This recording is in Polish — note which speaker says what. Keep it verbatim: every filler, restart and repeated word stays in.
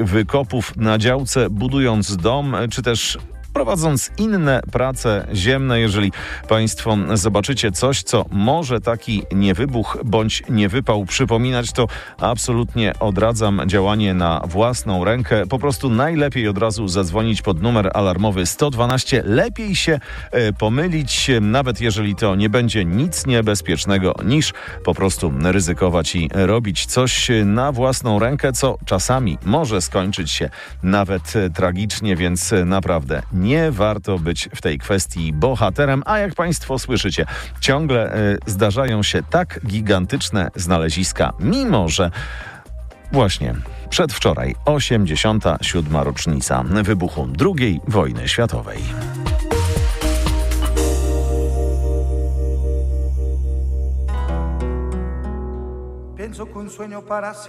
Speaker 1: wykopów na działce, budując dom, czy też prowadząc inne prace ziemne. Jeżeli Państwo zobaczycie coś, co może taki niewybuch bądź niewypał przypominać, to absolutnie odradzam działanie na własną rękę. Po prostu najlepiej od razu zadzwonić pod numer alarmowy sto dwanaście. Lepiej się e, pomylić, nawet jeżeli to nie będzie nic niebezpiecznego, niż po prostu ryzykować i robić coś na własną rękę, co czasami może skończyć się nawet tragicznie, więc naprawdę nie warto być w tej kwestii bohaterem, a jak Państwo słyszycie, ciągle y, zdarzają się tak gigantyczne znaleziska, mimo że właśnie przedwczoraj osiemdziesiąta siódma rocznica wybuchu drugiej wojny światowej.
Speaker 2: Pienso que un sueño para